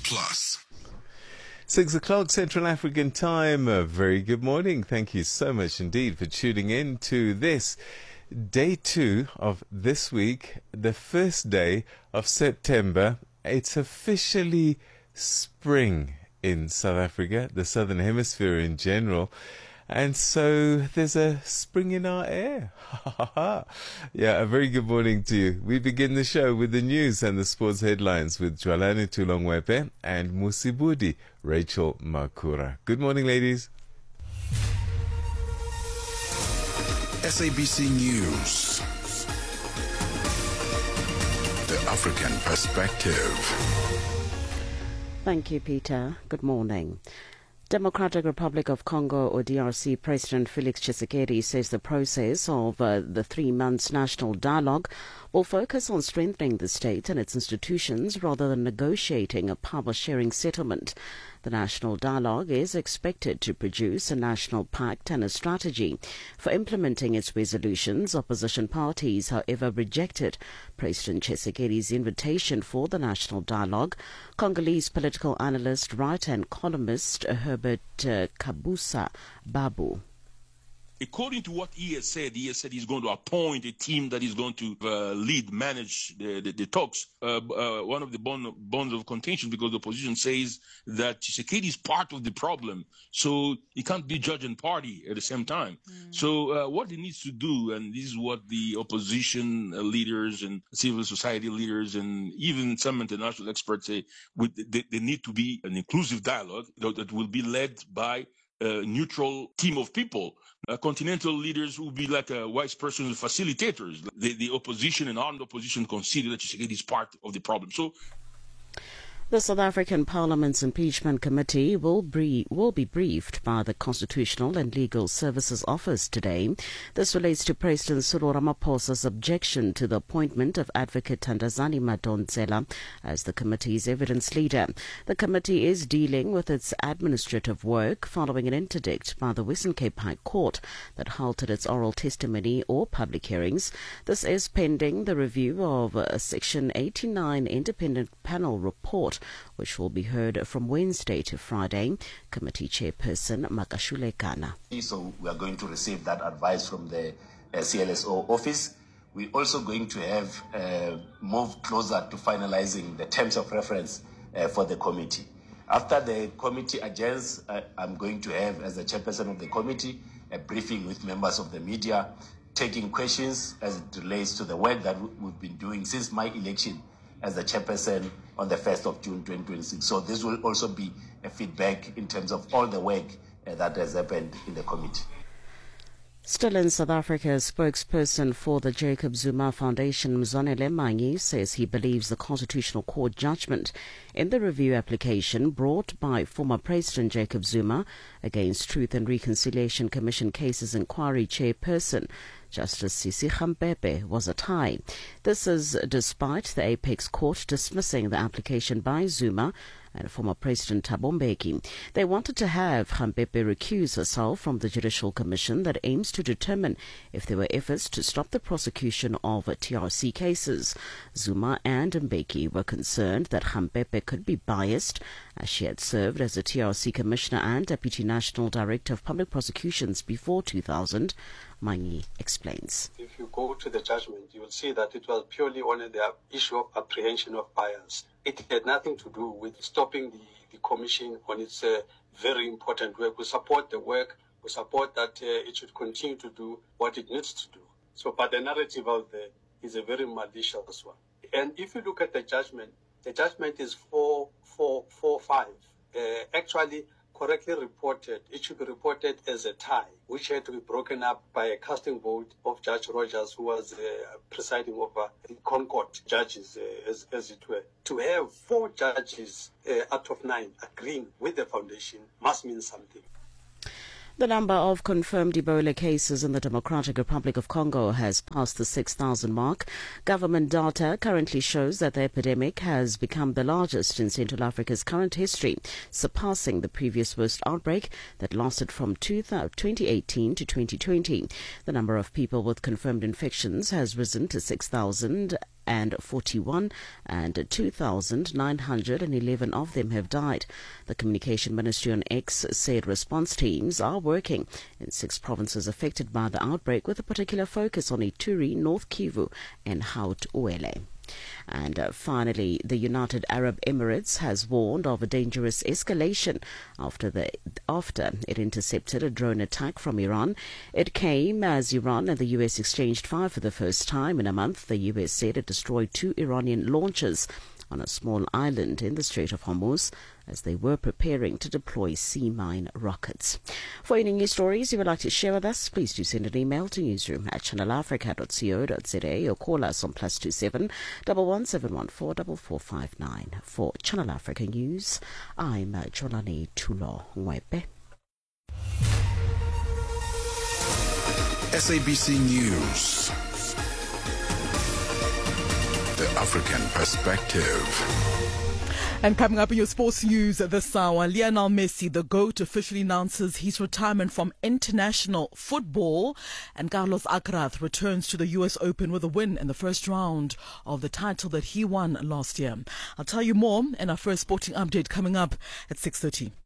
Plus. 6 o'clock Central African time. A very good morning. Thank you so much indeed for tuning in to this day 2 of this week, the first day of September. It's officially spring in South Africa, the Southern Hemisphere in general. And so there's a spring in our air. Yeah, a very good morning to you. We begin the show with the news and the sports headlines with Jwalani Tulongwepe and Musibudi Rachel Makura. Good morning, ladies. SABC News. The African Perspective. Thank you, Peter. Good morning. Democratic Republic of Congo, or DRC, President Felix Tshisekedi says the process of the 3 months national dialogue will focus on strengthening the state and its institutions rather than negotiating a power-sharing settlement. The national dialogue is expected to produce a national pact and a strategy for implementing its resolutions. Opposition parties, however, rejected President Tshisekedi's invitation for the national dialogue. Congolese political analyst, writer and columnist Herbert Kabusa Babu. According to what he has said he's going to appoint a team that is going to manage the talks. One of the bonds of contention, because the opposition says that Tshisekedi is part of the problem, so he can't be judge and party at the same time. So what he needs to do, and this is what the opposition leaders and civil society leaders and even some international experts say, they need to be an inclusive dialogue that will be led by a neutral team of people. Continental leaders will be like vice presidents, facilitators. The opposition and armed opposition consider that Tshisekedi is part of the problem. So, the South African Parliament's Impeachment Committee will be briefed by the Constitutional and Legal Services Office today. This relates to President Cyril Ramaphosa's objection to the appointment of Advocate Thandazani Madonsela as the committee's evidence leader. The committee is dealing with its administrative work following an interdict by the Western Cape High Court that halted its oral testimony or public hearings. This is pending the review of a Section 89 independent panel report, which will be heard from Wednesday to Friday. Committee Chairperson Makashule Kana. So we are going to receive that advice from the CLSO office. We're also going to have moved closer to finalizing the terms of reference for the committee. After the committee adjourns, I'm going to have, as the chairperson of the committee, a briefing with members of the media, taking questions as it relates to the work that we've been doing since my election as the chairperson on the 1st of June 2026. So this will also be a feedback in terms of all the work that has happened in the committee. Still in South Africa, a spokesperson for the Jacob Zuma Foundation, Mzwanele Manyi, says he believes the Constitutional Court judgment in the review application brought by former President Jacob Zuma against Truth and Reconciliation Commission Cases Inquiry Chairperson Justice Sisi Khampepe was a tie. This is despite the Apex Court dismissing the application by Zuma and former President Thabo Mbeki. They wanted to have Khampepe recuse herself from the Judicial Commission that aims to determine if there were efforts to stop the prosecution of TRC cases. Zuma and Mbeki were concerned that Khampepe could be biased, as she had served as a TRC Commissioner and Deputy National Director of Public Prosecutions before 2000. Manyi explains. If you go to the judgment, you will see that it was purely on the issue of apprehension of bias. It had nothing to do with stopping the commission on its very important work. We support the work. We support that it should continue to do what it needs to do. So, but the narrative out there is a very malicious one. And if you look at the judgment is 4-4-5. Actually, correctly reported, it should be reported as a tie, which had to be broken up by a casting vote of Judge Rogers, who was presiding over the Concord judges, as it were. To have 4 judges out of 9 agreeing with the foundation must mean something. The number of confirmed Ebola cases in the Democratic Republic of Congo has passed the 6,000 mark. Government data currently shows that the epidemic has become the largest in Central Africa's current history, surpassing the previous worst outbreak that lasted from 2018 to 2020. The number of people with confirmed infections has risen to 6,000 241 and 2,911 of them have died. The Communication Ministry on X said response teams are working in 6 provinces affected by the outbreak, with a particular focus on Ituri, North Kivu and Haut-Uele. And finally, the United Arab Emirates has warned of a dangerous escalation after it intercepted a drone attack from Iran. It came as Iran and the US exchanged fire for the first time in a month. The US said it destroyed 2 Iranian launchers on a small island in the Strait of Hormuz as they were preparing to deploy sea mine rockets. For any news stories you would like to share with us, please do send an email to newsroom@channelafrica.co.za or call us on +27 11714 4459. For Channel Africa News, I'm Jolani Tulo Ngwepe. SABC News. The African Perspective. And coming up in your sports news this hour, Lionel Messi, the GOAT, officially announces his retirement from international football. And Carlos Alcaraz returns to the US Open with a win in the first round of the title that he won last year. I'll tell you more in our first sporting update coming up at 6:30.